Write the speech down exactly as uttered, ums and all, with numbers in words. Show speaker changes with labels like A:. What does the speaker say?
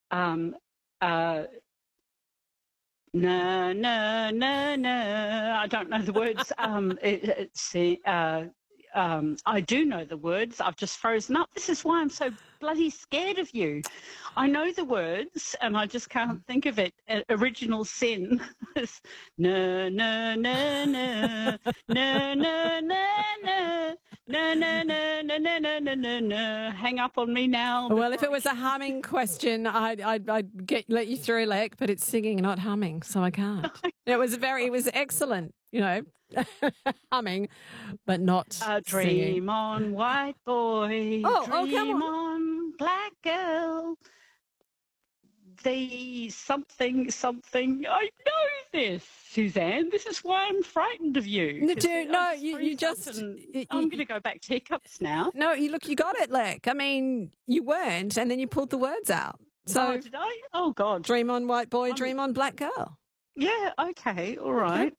A: Um, uh, no, no, no, no. I don't know the words. Um, it, it's uh, um, I do know the words. I've just frozen up. This is why I'm so bloody scared of you. I know the words, and I just can't think of it. Uh, original sin. no, no, no, no, no, no, no, no. No, no, no, no, no, no, no, no, no. Hang up on me now.
B: Well, if it was a humming question, I'd, I'd, I'd get let you through, Lek, but it's singing, not humming, so I can't. It was very, it was excellent, you know, humming, but not
A: uh, dream
B: singing.
A: on, white boy.
B: Oh,
A: dream
B: oh, come on.
A: on, black girl. The something, something. I know this, Suzanne. This is why I'm frightened of you.
B: No, dude, no, you, you just. You,
A: I'm going to go back to hiccups now.
B: No, you look, you got it, Lek. I mean, you weren't, and then you pulled the words out. So,
A: oh, did I? Oh, God.
B: Dream on, white boy,
A: I'm,
B: dream on, black girl.
A: Yeah, okay, all right.